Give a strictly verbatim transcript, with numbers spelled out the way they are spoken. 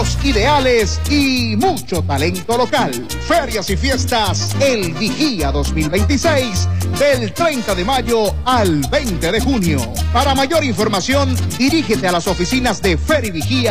precios ideales y mucho talento local. Ferias y fiestas El Vigía dos mil veintiséis, del treinta de mayo al veinte de junio. Para mayor información, dirígete a las oficinas de Fer y Vigía